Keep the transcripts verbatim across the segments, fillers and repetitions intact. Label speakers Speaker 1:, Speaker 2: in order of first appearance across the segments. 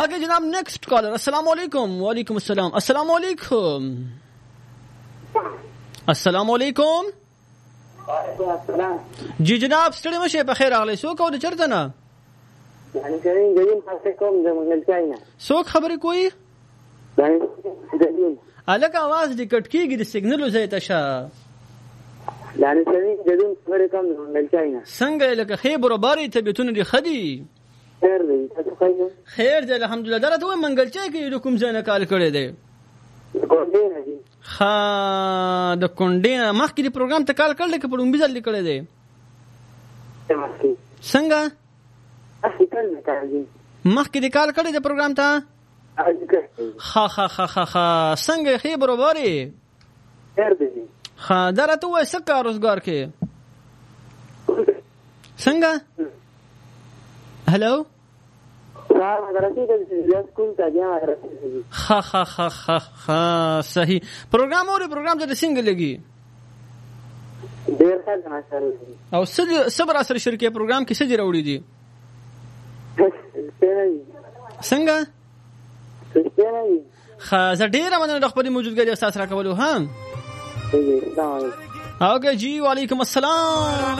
Speaker 1: आगे जनाब next collar. अस्सलाम वालेकुम। वालेकुम अस्सलाम। अस्सलाम वालेकुम। अस्सलाम वालेकुम। जी जनाब ستړي مشه په خیر راغلی. څوک او د چرته نه؟
Speaker 2: يعني كريم جايين خاصة کوم د ملکاینا.
Speaker 1: څوک خبرې کوي؟
Speaker 2: جايين.
Speaker 1: الک आवाज دې کټ کیږي د سیګنل زه ته شه.
Speaker 2: يعني كريم جايين خبرې کوم د ملکاینا.
Speaker 1: څنګه لکه خیبر باري طبيعتونه دي خدي.
Speaker 2: خیر دی. تاسو خیر؟
Speaker 1: خیر دی الحمدلله. درته و منګلچای کې کوم ځای نه کال کړی دی؟
Speaker 2: کوم دی؟
Speaker 1: ها د کونډې مخکې د پروګرام ته کال کړل کې په لومبي ځل لیکل دی. څنګه؟ مخکې د کال کړی د پروګرام ته؟ ها ها ها ها ها څنګه خې برابرې؟
Speaker 2: خیر دی.
Speaker 1: ها درته و څه کار روزګار کې؟ څنګه؟ هلو ها ها ها ها ها صحیح پروګرام اوري پروګرام ته څنګه لګي؟
Speaker 2: ډیر ښه ماشاءالله.
Speaker 1: او څه صبر اثر شرکت پروګرام کې څه جوړوي دي؟ څنګه؟ ها زه ډیر مننه د خپل موجودګۍ احساس راکولو. ها اوکے جی وعلیکم السلام.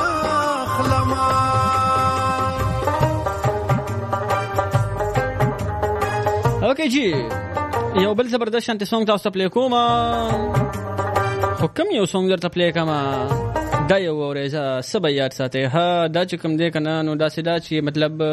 Speaker 1: اوکے جی یو بل زبردست شانتي سونګ تاسو ته پلی کوم. خو کوم یو سونګ درته پلی کوم دا یو ورځه سبا یاد ساتي. ها دا چې کوم دی کنه نو دا سدا چې مطلب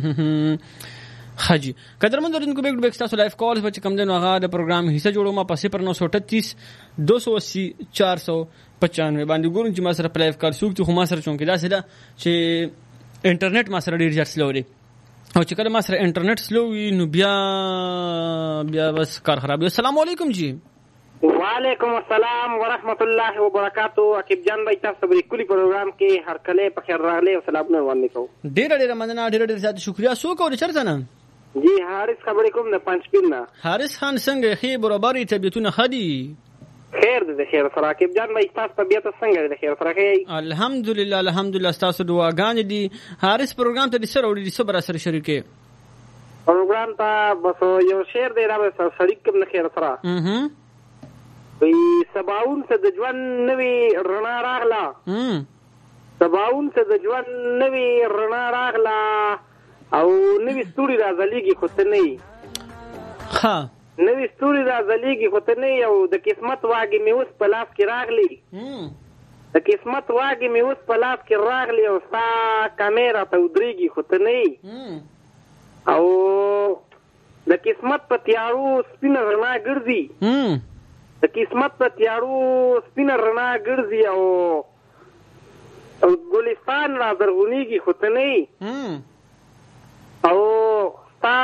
Speaker 1: حاجی قدرمن درنکو بیگ بیگ تاسو لایف کالز په کوم دی نو هغه د پروګرام حصہ جوړو ما پسې پر نو سو تینتیس دو سو اسی چار سو پچانوے باندې ګورم چې ما سره په لایف کال سوق ته خو ما سره چونکې دا سدا چې انټرنیټ ما سره ډیر ځات سلوري او چې کله ما سره انټرنیټ سلو وي نو بیا بیا بس کار خراب. السلام علیکم جی.
Speaker 3: وعلیکم السلام ورحمت الله وبرکاتہ. عقیب جان بھائی تاسو به کلی پروګرام کې هر کله په خیر راغلی او سلامونه وړاندې کوم.
Speaker 1: ډیر ډیر مننه ډیر ډیر زیات شکریا. سو کو چرته نه
Speaker 3: جی حارث خبرې کوم د پنځپیر نه.
Speaker 1: حارث خان څنګه خې برابرې طبيعتونه خدي؟
Speaker 3: خیر دې خیر سره. عقیب جان بھائی تاسو طبيعت څنګه دې خیر سره کې؟
Speaker 1: الحمدلله الحمدلله تاسو دعاګانې دي. حارث پروګرام ته دې سره وړي دي صبر سره شریکه
Speaker 3: پروګرام ته بس یو شعر دی را سره شریک کوم خیر سره.
Speaker 1: اها
Speaker 3: وی سباون څه د ژوند نوې رڼا راغلا.
Speaker 1: ام
Speaker 3: سباون څه د ژوند نوې رڼا راغلا او نوې ستوري راځلېږي خو ته نه.
Speaker 1: ها
Speaker 3: نوې ستوري راځلېږي خو ته نه. او د قسمت واګې مې اوس په لاس کې راغلی. د قسمت واګې مې اوس په لاس کې راغلی او ستا کامیرا ته ودرېږي خو ته نه. او د قسمت په تیارو سپینه رڼا ګرځي. د قسمت په تیارو سپینه رڼا ګرځي او او ګلستان را زرغونېږي خو ته نه. او ستا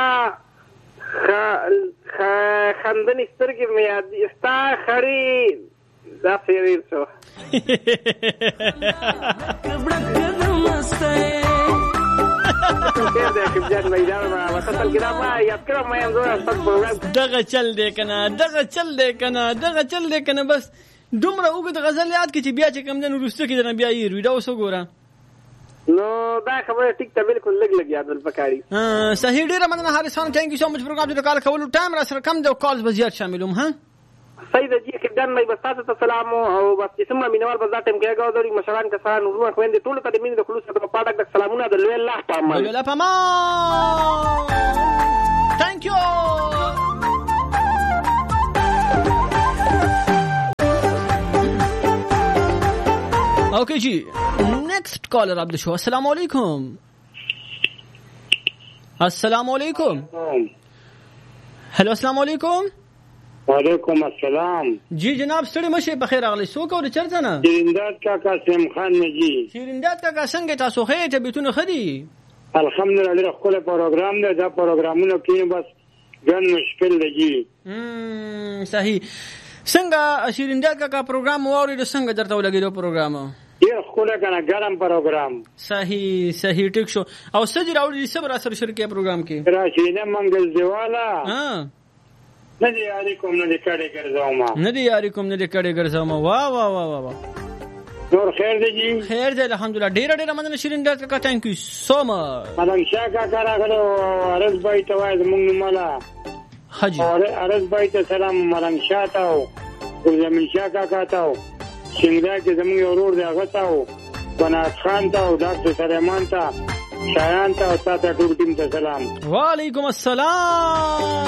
Speaker 3: خندنې سترګې مې یاد ستا خړې دا فیریر شو.
Speaker 1: دغه چل دی کنه دغه چل دی کنه دغه چل دی کنه بس دومره وګد غزل یاد کی چې بیا چې کم دن ورسته کې د بیا یې ویډیو وسو ګوره
Speaker 3: نو دا خبره ټیک ته بالکل لګ لګ یاد ولپکاري.
Speaker 1: صحیح ډیره مننه حارث خان. ثانک یو سو مچ پروګرام ته کال کولو ټایم را سره کم دی او کالز به زیات شاملوم. ها
Speaker 3: صحیح دی چې خدان مې بس تاسو ته سلام او بس چې سم مینوال په ذات ټیم کې غوډوري مشران کسان نورونه خويندې ټول ته د مين د خلوص په پاډک د سلامونه د لوی الله پامه
Speaker 1: لوی الله پامه. ثانک یو. اوکے جی نیکسٹ کالر آپ دشو. السلام علیکم. السلام علیکم. हेलो अस्सलाम वालेकुम.
Speaker 4: वालेकुम अस्सलाम.
Speaker 1: जी जनाब ستړي مشه په خیر راغلی. څوک او چرته نه؟
Speaker 4: شیرینداد کاکا سیم خان نجی.
Speaker 1: شیرینداد کاکا څنګه تاسو خیر ته بیتونه خدي؟
Speaker 4: الحمدلله خپل پروګرام دی. دا پروګرامونه کې بس ګن مشکل دی.
Speaker 1: امم صحیح. څنګه شیرینداد کاکا پروګرام ووري د څنګه درته ولګیدو پروګرام؟
Speaker 4: ډیر خوله کنه ګرم پروګرام.
Speaker 1: صحیح صحیح ټیک شو. او سجی راوړي صبر اثر شرکت پروګرام کې
Speaker 4: راشي نه منګل دیواله.
Speaker 1: ها
Speaker 4: نه دی یاري کوم نه کړي ګرځاوما
Speaker 1: نه دی یاري کوم نه کړي ګرځاوما. واه واه واه واه
Speaker 4: نور خیر دی جی
Speaker 1: خیر دی الحمدلله ډیر ډیر مننه شیرین ډاکټر کا تhank you so much
Speaker 4: ملنګ شاه کاکا راغلو عرض بای ته وای زمونږ نوماله
Speaker 1: حاجی
Speaker 4: عرض بای ته سلام ملنګ شاه ته او ګلزمین شاه کاکا ته او څنګه چې زمونږ ورور دی هغه ته او بنات خان ته او ډاکټر سلیمان ته شایان ته او تاسو ټول ټیم ته سلام
Speaker 1: وعلیکم السلام